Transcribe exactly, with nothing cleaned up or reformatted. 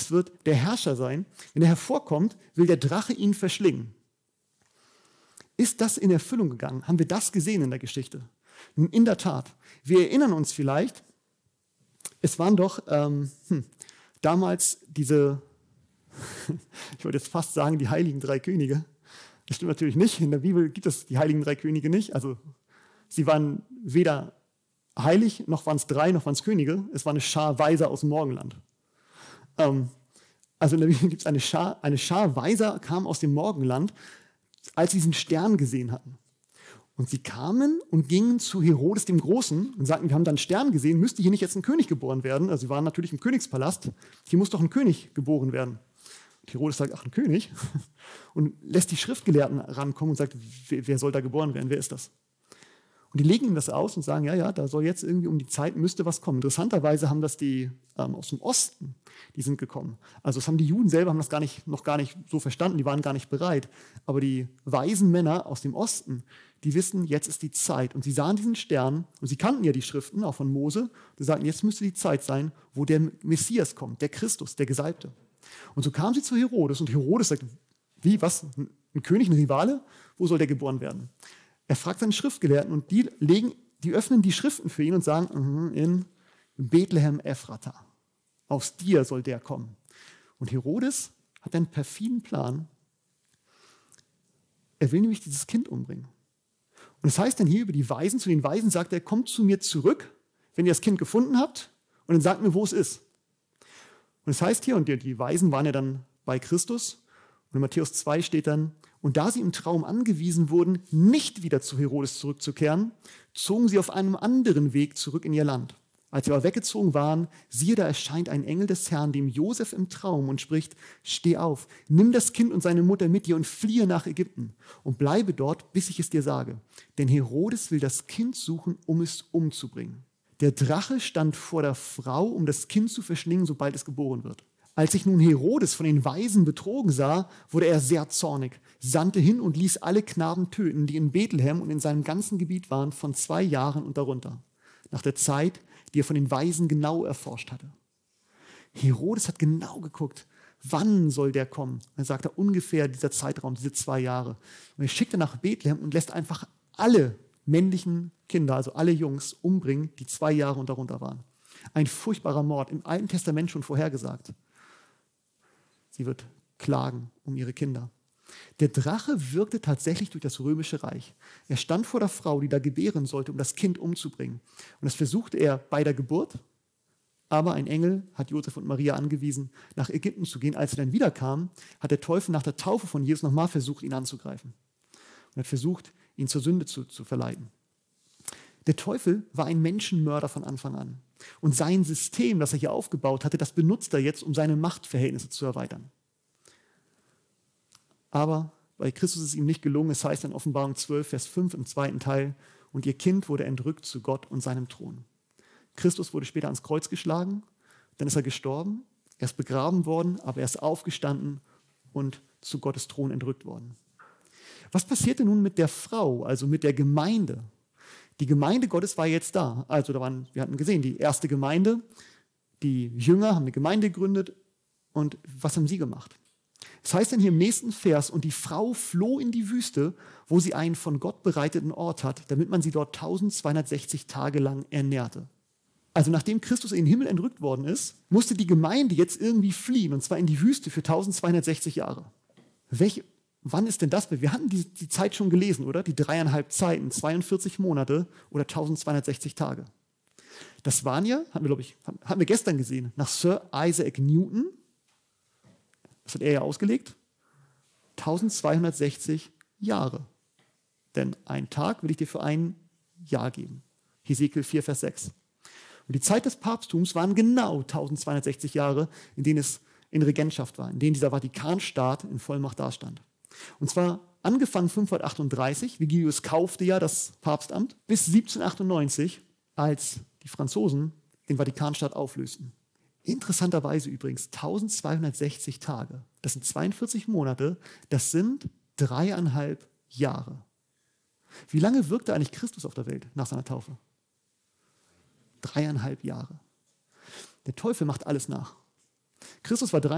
es wird der Herrscher sein. Wenn er hervorkommt, will der Drache ihn verschlingen. Ist das in Erfüllung gegangen? Haben wir das gesehen in der Geschichte? Nun, in der Tat. Wir erinnern uns vielleicht, es waren doch ähm, hm, damals diese, ich wollte jetzt fast sagen, die heiligen drei Könige. Das stimmt natürlich nicht. In der Bibel gibt es die heiligen drei Könige nicht. Also sie waren weder heilig, noch waren es drei, noch waren es Könige. Es war eine Schar Weiser aus dem Morgenland. Ähm, also in der Bibel gibt es eine Schar, eine Schar Weiser kam aus dem Morgenland, als sie diesen Stern gesehen hatten. Und sie kamen und gingen zu Herodes dem Großen und sagten, wir haben da einen Stern gesehen, müsste hier nicht jetzt ein König geboren werden? Also sie waren natürlich im Königspalast, hier muss doch ein König geboren werden. Und Herodes sagt, ach, ein König? Und lässt die Schriftgelehrten rankommen und sagt, wer soll da geboren werden, wer ist das? Und die legen ihm das aus und sagen, ja, ja, da soll jetzt irgendwie um die Zeit, müsste was kommen. Interessanterweise haben das die ähm, aus dem Osten, die sind gekommen. Also das haben die Juden selber haben das gar nicht, noch gar nicht so verstanden, die waren gar nicht bereit. Aber die weisen Männer aus dem Osten, die wissen, jetzt ist die Zeit. Und sie sahen diesen Stern und sie kannten ja die Schriften, auch von Mose. Und sie sagten, jetzt müsste die Zeit sein, wo der Messias kommt, der Christus, der Gesalbte. Und so kamen sie zu Herodes und Herodes sagt, wie, was, ein König, ein Rivale? Wo soll der geboren werden? Er fragt seine Schriftgelehrten und die, legen, die öffnen die Schriften für ihn und sagen, in Bethlehem Ephrata, aus dir soll der kommen. Und Herodes hat einen perfiden Plan. Er will nämlich dieses Kind umbringen. Und das heißt dann hier über die Weisen, zu den Weisen sagt er, kommt zu mir zurück, wenn ihr das Kind gefunden habt, und dann sagt mir, wo es ist. Und das heißt hier, und die, die Weisen waren ja dann bei Christus, und in Matthäus zwei steht dann, und da sie im Traum angewiesen wurden, nicht wieder zu Herodes zurückzukehren, zogen sie auf einem anderen Weg zurück in ihr Land. Als sie aber weggezogen waren, siehe, da erscheint ein Engel des Herrn dem Josef im Traum und spricht, steh auf, nimm das Kind und seine Mutter mit dir und fliehe nach Ägypten und bleibe dort, bis ich es dir sage. Denn Herodes will das Kind suchen, um es umzubringen. Der Drache stand vor der Frau, um das Kind zu verschlingen, sobald es geboren wird. Als sich nun Herodes von den Weisen betrogen sah, wurde er sehr zornig, sandte hin und ließ alle Knaben töten, die in Bethlehem und in seinem ganzen Gebiet waren, von zwei Jahren und darunter, nach der Zeit, die er von den Weisen genau erforscht hatte. Herodes hat genau geguckt, wann soll der kommen? Er sagt er ungefähr dieser Zeitraum, diese zwei Jahre. Und er schickt er nach Bethlehem und lässt einfach alle männlichen Kinder, also alle Jungs, umbringen, die zwei Jahre und darunter waren. Ein furchtbarer Mord, im Alten Testament schon vorhergesagt. Sie wird klagen um ihre Kinder. Der Drache wirkte tatsächlich durch das römische Reich. Er stand vor der Frau, die da gebären sollte, um das Kind umzubringen. Und das versuchte er bei der Geburt, aber ein Engel hat Josef und Maria angewiesen, nach Ägypten zu gehen. Als sie dann wiederkamen, hat der Teufel nach der Taufe von Jesus nochmal versucht, ihn anzugreifen. Und hat versucht, ihn zur Sünde zu, zu verleiten. Der Teufel war ein Menschenmörder von Anfang an. Und sein System, das er hier aufgebaut hatte, das benutzt er jetzt, um seine Machtverhältnisse zu erweitern. Aber bei Christus ist ihm nicht gelungen. Es heißt in Offenbarung zwölf, Vers fünf im zweiten Teil, und ihr Kind wurde entrückt zu Gott und seinem Thron. Christus wurde später ans Kreuz geschlagen, dann ist er gestorben, er ist begraben worden, aber er ist aufgestanden und zu Gottes Thron entrückt worden. Was passierte nun mit der Frau, also mit der Gemeinde? Die Gemeinde Gottes war jetzt da. Also da waren, wir hatten gesehen, die erste Gemeinde, die Jünger haben eine Gemeinde gegründet und was haben sie gemacht? Das heißt dann hier im nächsten Vers, und die Frau floh in die Wüste, wo sie einen von Gott bereiteten Ort hat, damit man sie dort eintausendzweihundertsechzig Tage lang ernährte. Also nachdem Christus in den Himmel entrückt worden ist, musste die Gemeinde jetzt irgendwie fliehen, und zwar in die Wüste für eintausendzweihundertsechzig Jahre. Welche, wann ist denn das? Wir hatten die, die Zeit schon gelesen, oder? Die dreieinhalb Zeiten, zweiundvierzig Monate oder eintausendzweihundertsechzig Tage. Das waren ja, haben wir, glaube ich, haben wir gestern gesehen, nach Sir Isaac Newton, das hat er ja ausgelegt, eintausendzweihundertsechzig Jahre. Denn ein Tag will ich dir für ein Jahr geben. Hesekiel vier, Vers sechs. Und die Zeit des Papsttums waren genau eintausendzweihundertsechzig Jahre, in denen es in Regentschaft war, in denen dieser Vatikanstaat in Vollmacht dastand. Und zwar angefangen fünfhundertachtunddreißig, Vigilius kaufte ja das Papstamt, bis siebzehnhundertachtundneunzig, als die Franzosen den Vatikanstaat auflösten. Interessanterweise übrigens eintausendzweihundertsechzig Tage, das sind zweiundvierzig Monate, das sind dreieinhalb Jahre. Wie lange wirkte eigentlich Christus auf der Welt nach seiner Taufe? Dreieinhalb Jahre. Der Teufel macht alles nach. Christus war